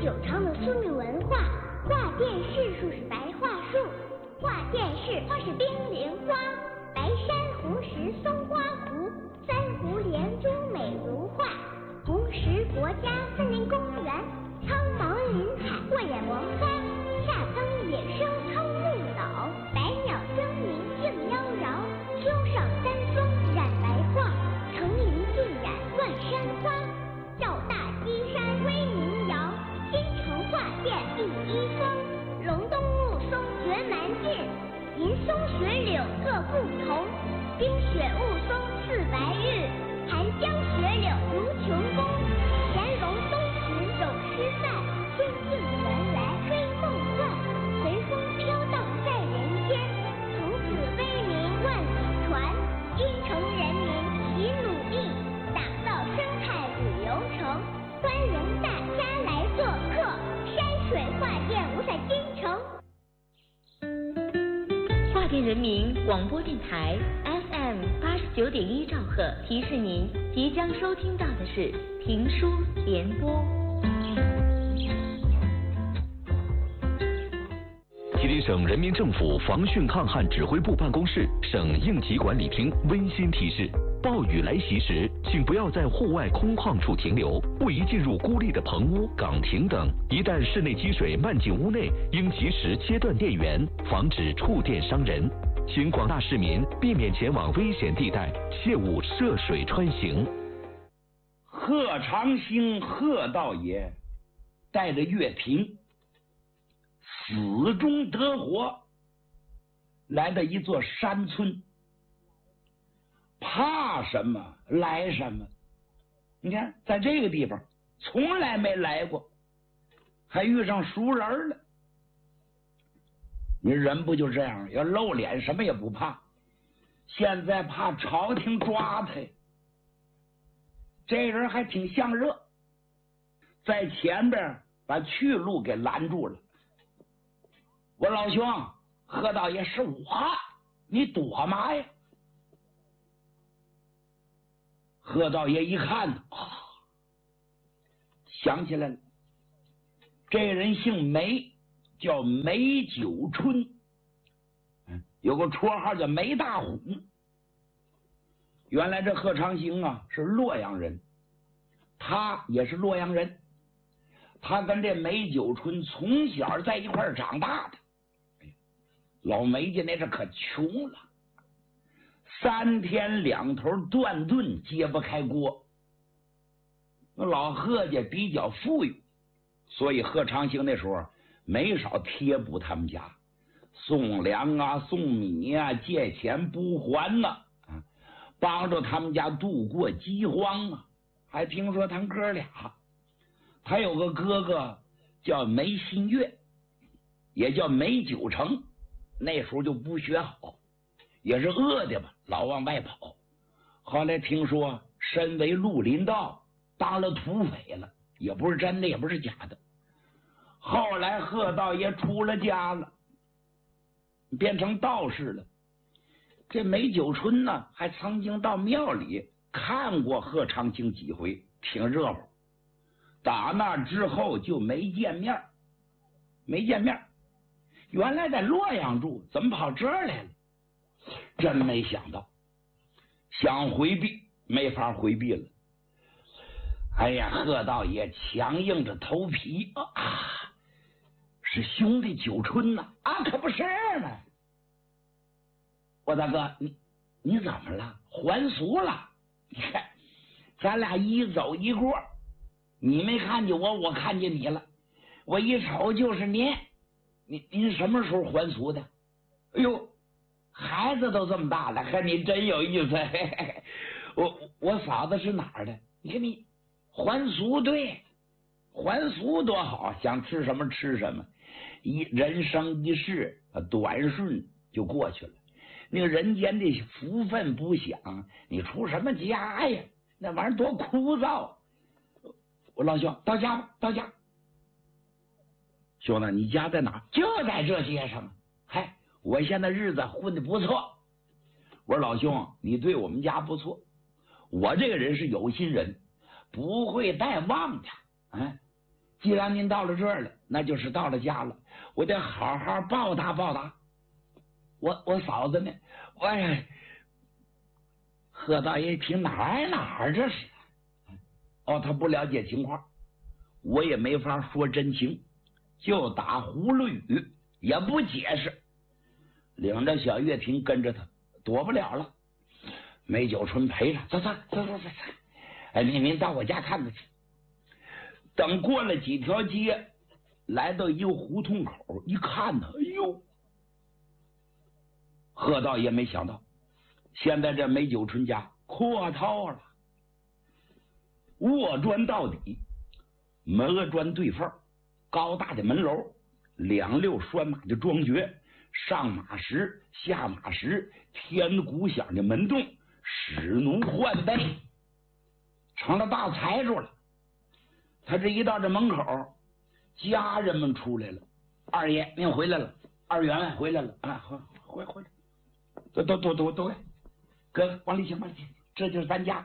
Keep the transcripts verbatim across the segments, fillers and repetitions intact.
久长的苏闽文化。画殿市树是白桦树，画殿市花是冰莲花。白山红石松花湖，三湖连珠美如画。红石国家森林公园，苍茫林海过眼王花。夏耕野生苍木老，百鸟争鸣竞妖娆。秋上三松染白桦，成林尽染万山花。赵大西山威名扬，新城画殿第一峰。隆冬雾凇绝蛮劲，银松雪柳各不同。冰雪雾凇似白日，寒江雪柳如琼宫。乾隆东巡有诗赞，天境原来追梦幻。随风飘荡在人间，从此威名万里传。京城人民齐努力，打造生态旅游城，欢迎大家来做客山水画殿无在京城。 画殿人民广播电台 F M 八十九点一兆赫提示您，即将收听到的是评书联播。 吉林省人民政府防汛抗旱指挥部办公室省应急管理厅温馨提示：暴雨来袭时，请不要在户外空旷处停留，不宜进入孤立的棚屋、岗亭等。一旦室内积水漫进屋内，应及时切断电源，防止触电伤人。请广大市民避免前往危险地带，切勿涉水穿行。 贺长兴贺道爷带着乐平死中得活，来到一座山村。怕什么来什么，你看在这个地方从来没来过，还遇上熟人了。你人不就这样，要露脸什么也不怕，现在怕朝廷抓他。这人还挺像热，在前边把去路给拦住了。我老兄贺道爷是我，你躲嘛呀？贺道爷一看啊，想起来了，这人姓梅，叫梅九春，有个绰号叫梅大虎。原来这贺长兴啊是洛阳人，他也是洛阳人，他跟这梅九春从小在一块儿长大的。老梅家那是可穷了，三天两头断顿揭不开锅。老贺家比较富裕，所以贺长兴那时候没少贴补他们家，送粮啊送米啊，借钱不还呢、啊、帮助他们家度过饥荒啊。还听说他们哥俩，他有个哥哥叫梅新月，也叫梅九成，那时候就不学好，也是饿的吧，老往外跑。后来听说身为绿林道，当了土匪了，也不是真的也不是假的。后来贺道爷出了家了，变成道士了。这梅九春呢还曾经到庙里看过贺长兴几回，挺热乎。打那之后就没见面，没见面。原来在洛阳住，怎么跑这儿来了？真没想到，想回避没法回避了。哎呀，贺道爷强硬着头皮啊，是兄弟九春呐 啊, 啊，可不是呢。我大哥，你你怎么了？还俗了？你看，咱俩一走一过，你没看见我，我看见你了。我一瞅就是您，您您什么时候还俗的？哎呦，孩子都这么大了，看你真有意思。嘿嘿嘿，我我嫂子是哪儿的？你看你还俗，对，还俗多好，想吃什么吃什么。一人生一世短顺就过去了，那个人间的福分不享，你出什么家呀？那玩意儿多枯燥。我老兄到家吧，到家。兄弟，你家在哪？就在这街上。嗨，我现在日子混得不错。我说老兄，你对我们家不错，我这个人是有心人，不会带旺的。哎， 既然您到了这儿了，那就是到了家了，我得好好报答报答。我我嫂子呢？我贺大爷一听哪儿哪儿这是？哦，他不了解情况，我也没法说真情，就打葫芦语，也不解释，领着小月婷跟着他，躲不了了。梅九春陪着，走走走走走走，哎，您您到我家看看去。等过了几条街，来到一个胡同口，一看呢，哎呦！贺道也没想到，现在这梅九春家阔套了，卧砖到底，门砖对缝，高大的门楼，两溜拴马的庄爵，上马时下马时天鼓响的门洞，使奴换背，成了大财主了。他这一到这门口，家人们出来了，二爷您回来了，二员外回来了啊，回回回来，都都都都都，哥哥往里请，往里请，这就是咱家。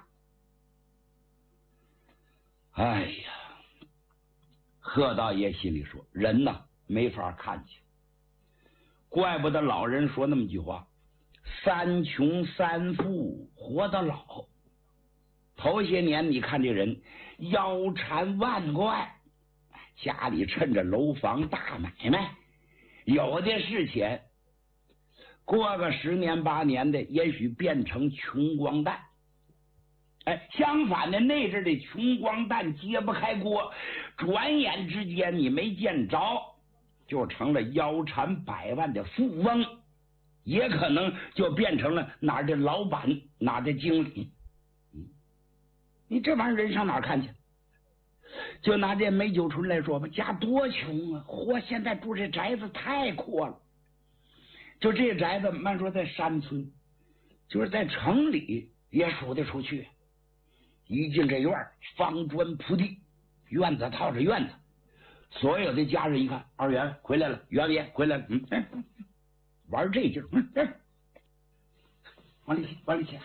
哎呀，贺大爷心里说，人呐没法看去，怪不得老人说那么句话，三穷三富活到老。头些年你看这人腰缠万贯，家里趁着楼房大买卖，有的是钱，过个十年八年的也许变成穷光蛋。哎，相反的，那阵的穷光蛋揭不开锅，转眼之间你没见着，就成了腰缠百万的富翁，也可能就变成了哪儿的老板，哪儿的经理。嗯，你这玩意儿人上哪儿看去？就拿这梅九春来说吧，家多穷啊！嚯，现在住这宅子太阔了。就这宅子，慢说在山村，就是在城里也数得出去。一进这院，方砖铺地，院子套着院子，所有的家人一看，二员回来了，员爷回来了，嗯，嗯玩这劲儿，嗯嗯，往里去，往里去，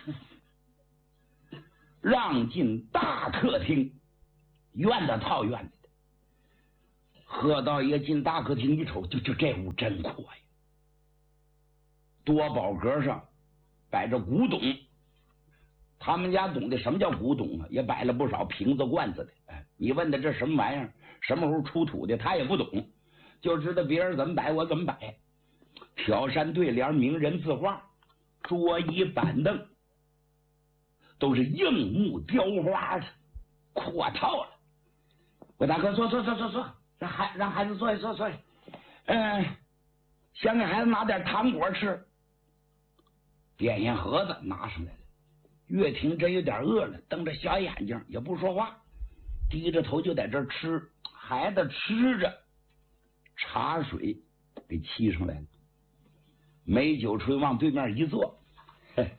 让进大客厅，院子套院子的。贺道爷进大客厅一瞅，就就这屋真阔呀！多宝阁上摆着古董。他们家懂得什么叫古董啊，也摆了不少瓶子罐子的。哎，你问他这什么玩意儿，什么时候出土的，他也不懂，就知道别人怎么摆，我怎么摆。挑山对联、名人字画、桌椅板凳，都是硬木雕花的，阔套了。我大哥，坐坐坐坐坐，让孩让孩子坐一坐坐。嗯，先给孩子拿点糖果吃。点心盒子拿上来了。岳婷真有点饿了，瞪着小眼睛也不说话，低着头就在这吃。孩子吃着，茶水给沏上来了。梅九春往对面一坐，嘿，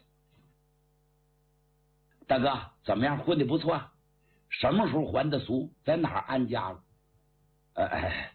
大哥怎么样？混的不错，什么时候还的俗？在哪儿安家了？哎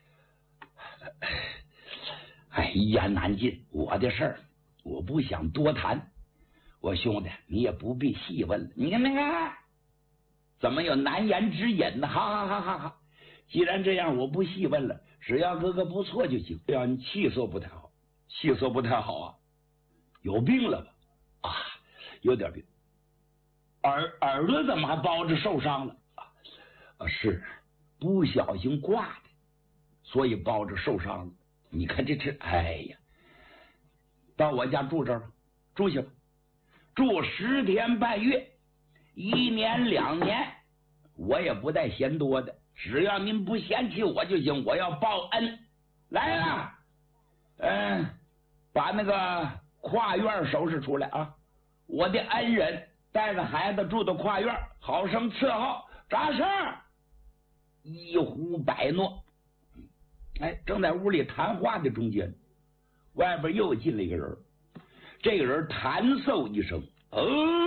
哎，一言难尽，我的事儿我不想多谈。我兄弟，你也不必细问了。你看那个，怎么有难言之隐呢？好好好好好，既然这样，我不细问了。只要哥哥不错就行。哎呀，你气色不太好，气色不太好啊，有病了吧？啊，有点病。耳耳朵怎么还包着受伤了？啊，是不小心挂的，所以包着受伤了。你看这这，哎呀，到我家住这儿吧，住去吧。住十天半月，一年两年，我也不带嫌多的，只要您不嫌弃我就行。我要报恩，来呀，嗯，把那个跨院收拾出来啊！我的恩人带着孩子住到跨院，好生伺候。扎声，一呼百诺。哎，正在屋里谈话的中间，外边又进了一个人。这个人弹奏一声，哦，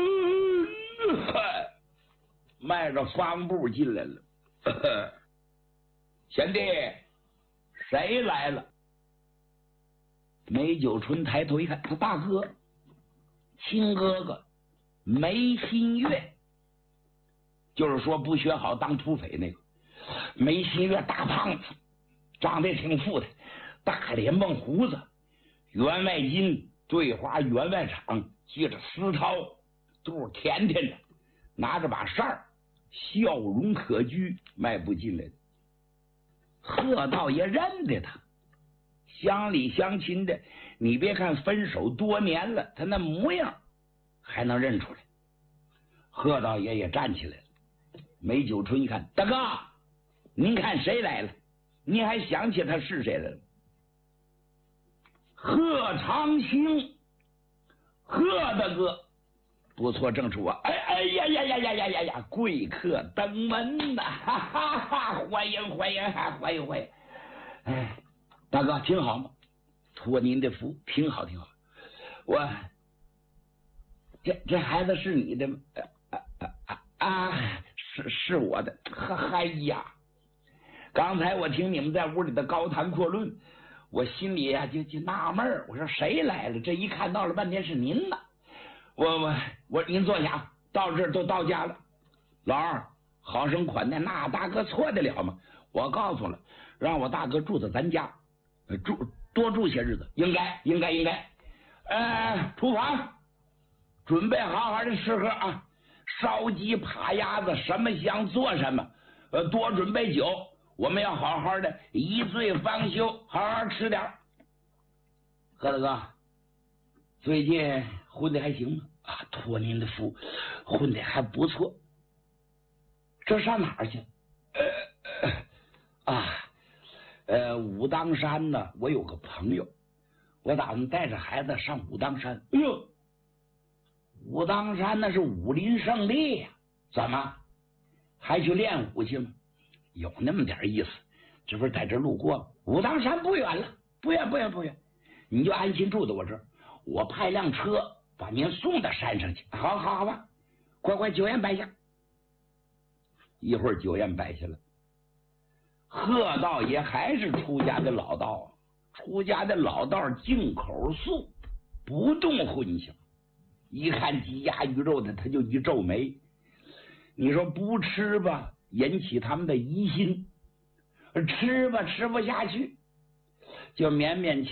迈着方步进来了。呵呵，贤弟，谁来了？梅九春抬头一看，他大哥，亲哥哥梅新月，就是说不学好当土匪那个。 没心月大胖子，长得挺富的，大脸梦胡子，员外金，对花员外厂，系着丝绦，肚甜甜的，拿着把扇儿，笑容可掬，迈步进来的。贺道爷认得他，乡里乡亲的，你别看分手多年了，他那模样还能认出来。贺道爷也站起来了。梅九春一看，大哥，您看谁来了？您还想起他是谁来了？贺长兴，贺大哥，不错，正是我。哎哎呀呀呀呀呀呀呀！贵客登门呐，哈哈哈！欢迎欢迎欢迎欢迎！哎，大哥挺好吗？托您的福，挺好挺好。我这这孩子是你的吗？啊啊啊啊！是是我的。嗨呀！刚才我听你们在屋里的高谈阔论，我心里呀、啊、就就纳闷，我说谁来了？这一看到了半天是您呢。我我我，您坐下，到这儿都到家了。老二好生款待，那大哥错得了吗？我告诉了，让我大哥住在咱家，住多住些日子，应该应该应该。呃，厨房准备好好的吃喝啊，烧鸡扒鸭子，什么香做什么。呃，多准备酒，我们要好好的一醉方休，好好吃点。贺大哥，最近混的还行吗？啊，托您的福，混的还不错。这上哪儿去？呃呃啊，呃，武当山呢？我有个朋友，我打算带着孩子上武当山。哎呦，武当山那是武林圣地呀、啊，怎么还去练武去吗？有那么点意思，这不是在这路过吗？武当山不远了，不远不远不远，你就安心住在我这儿，我派辆车把您送到山上去。好好好吧，快快酒宴摆下。一会儿酒宴摆下了，贺道爷还是出家的老道，出家的老道净口素，不动荤腥。一看鸡鸭鱼肉的，他就一皱眉。你说不吃吧，引起他们的疑心；吃吧，吃不下去，就勉勉强